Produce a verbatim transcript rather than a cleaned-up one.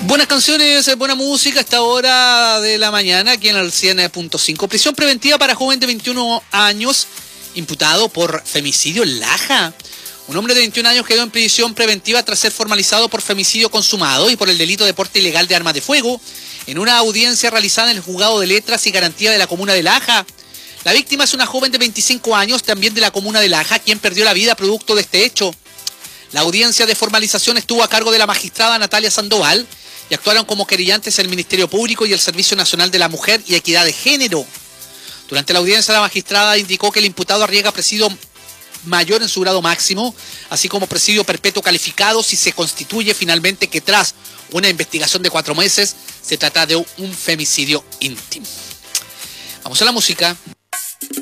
Buenas canciones, buena música a esta hora de la mañana aquí en el cien punto cinco. Prisión preventiva para joven de veintiún años imputado por femicidio en Laja. Un hombre de veintiún años quedó en prisión preventiva tras ser formalizado por femicidio consumado y por el delito de porte ilegal de armas de fuego en una audiencia realizada en el Juzgado de Letras y Garantía de la comuna de Laja. La víctima es una joven de veinticinco años, también de la comuna de Laja, quien perdió la vida producto de este hecho. La audiencia de formalización estuvo a cargo de la magistrada Natalia Sandoval y actuaron como querellantes el Ministerio Público y el Servicio Nacional de la Mujer y Equidad de Género. Durante la audiencia, la magistrada indicó que el imputado arriesga presidio mayor en su grado máximo, así como presidio perpetuo calificado si se constituye finalmente que tras una investigación de cuatro meses se trata de un femicidio íntimo. Vamos a la música.